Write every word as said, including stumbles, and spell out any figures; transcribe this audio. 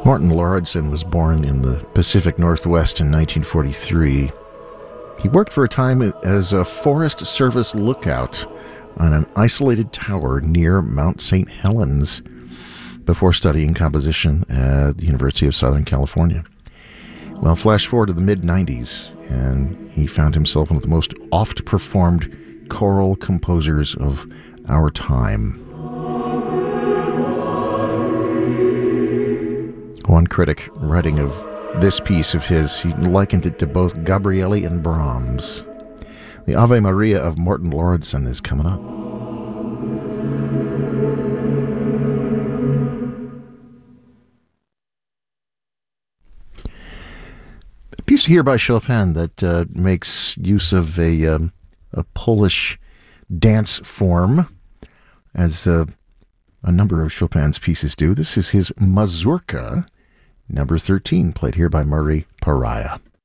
Morton Lauridsen was born in the Pacific Northwest in nineteen forty-three. He worked for a time as a Forest Service lookout on an isolated tower near Mount Saint Helens before studying composition at the University of Southern California. Well, flash forward to the mid nineties, and he found himself one of the most oft-performed choral composers of our time. One critic, writing of this piece of his, he likened it to both Gabrieli and Brahms. The Ave Maria of Morton Lauridsen is coming up. A piece here by Chopin that uh, makes use of a, um, a Polish dance form, as uh, a number of Chopin's pieces do. This is his Mazurka, number thirteen, played here by Murray Pariah.